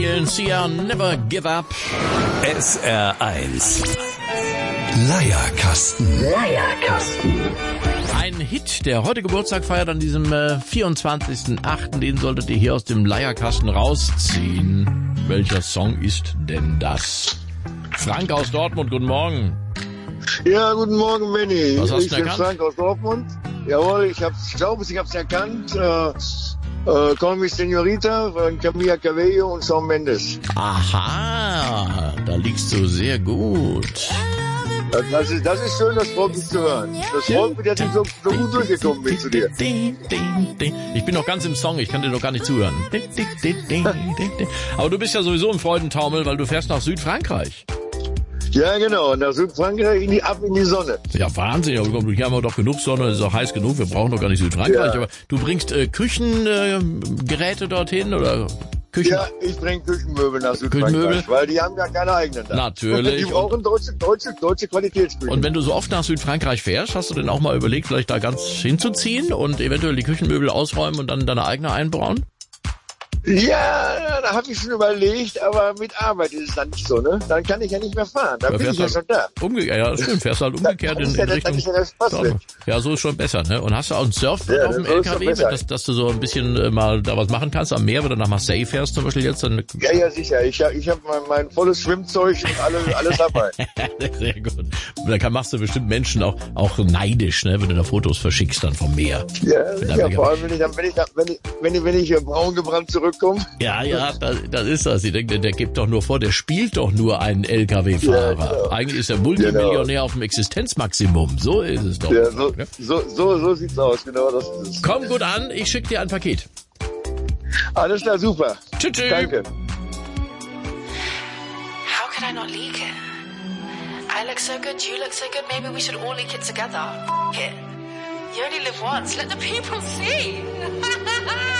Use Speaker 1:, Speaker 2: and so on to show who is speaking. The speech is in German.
Speaker 1: spielen Sia Never Give Up.
Speaker 2: SR1 Leierkasten.
Speaker 1: Ein Hit, der heute Geburtstag feiert an diesem 24.08. Den solltet ihr hier aus dem Leierkasten rausziehen. Welcher Song ist denn das? Frank aus Dortmund, guten Morgen.
Speaker 3: Ja, guten Morgen, Benny.
Speaker 1: Was hast
Speaker 3: Ich
Speaker 1: du
Speaker 3: bin
Speaker 1: erkannt?
Speaker 3: Frank aus Dortmund. Jawohl, ich glaube, ich habe es erkannt. Call Me Señorita von Camila Cabello und Shawn Mendes.
Speaker 1: Aha, da liegst du sehr gut.
Speaker 3: Das ist schön, das freut mich zu hören. Das freut mich, dass ich so gut durchgekommen bin zu dir.
Speaker 1: Ich bin noch ganz im Song, ich kann dir noch gar nicht zuhören. Aber du bist ja sowieso im Freudentaumel, weil du fährst nach Südfrankreich.
Speaker 3: Ja, genau. Nach Südfrankreich ab in die Sonne.
Speaker 1: Ja, Wahnsinn. Ja, hier haben wir doch genug Sonne, es ist auch heiß genug, wir brauchen doch gar nicht Südfrankreich.
Speaker 3: Ja.
Speaker 1: Aber du bringst Küchengeräte dorthin oder Küchen?
Speaker 3: Ja, ich bringe Küchenmöbel nach Südfrankreich,
Speaker 1: Küchenmöbel?
Speaker 3: weil die haben ja keine eigenen da.
Speaker 1: Natürlich.
Speaker 3: Die brauchen deutsche Qualitätsküchen.
Speaker 1: Und wenn du so oft nach Südfrankreich fährst, hast du denn auch mal überlegt, vielleicht da ganz hinzuziehen und eventuell die Küchenmöbel ausräumen und dann deine eigene einbauen?
Speaker 3: Ja, da habe ich schon überlegt, aber mit Arbeit ist es dann nicht so, ne? Dann kann ich ja nicht mehr fahren, dann bin ich ja schon da.
Speaker 1: Ja, das stimmt, fährst halt umgekehrt in Richtung...
Speaker 3: Dann ist ja das Spaß weg.
Speaker 1: Ja, so ist schon besser, ne? Und hast du auch ein Surfbrett
Speaker 3: Ja,
Speaker 1: auf dem
Speaker 3: so ist doch
Speaker 1: LKW,
Speaker 3: besser.
Speaker 1: dass du so ein bisschen mal da was machen kannst am Meer, wenn du nach Marseille fährst zum Beispiel jetzt? Dann
Speaker 3: Ja, sicher. Ich hab mein volles Schwimmzeug und alles dabei.
Speaker 1: Sehr gut. Und dann machst du bestimmt Menschen auch neidisch, ne? Wenn du da Fotos verschickst dann vom Meer.
Speaker 3: Ja, vor allem, wenn ich braun gebrannt zurückkomme.
Speaker 1: Ja, das ist das. Ich denke, der gibt doch nur vor, der spielt doch nur einen LKW-Fahrer.
Speaker 3: Ja, genau.
Speaker 1: Eigentlich ist er Multimillionär auf dem Existenzmaximum. So ist es doch.
Speaker 3: Ja,
Speaker 1: ne?
Speaker 3: so sieht's aus, genau das ist es.
Speaker 1: Komm gut an, ich schick dir ein Paket.
Speaker 3: Alles klar, super.
Speaker 1: Tschüss.
Speaker 3: Danke.
Speaker 4: How could I not leak it? I look so good, you look so good, maybe we should all leak it together. F it. You only live once, let the people see.